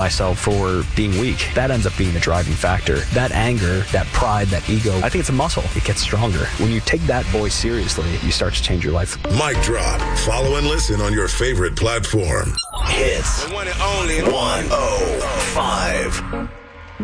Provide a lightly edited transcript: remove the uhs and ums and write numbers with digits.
myself for being weak. That ends up being the driving factor. That anger, that pride, that ego, I think it's a muscle. It gets stronger. When you take that voice seriously, you start to change your life. Mic drop. Follow and listen on your favorite platform. Hits. The one and only 105.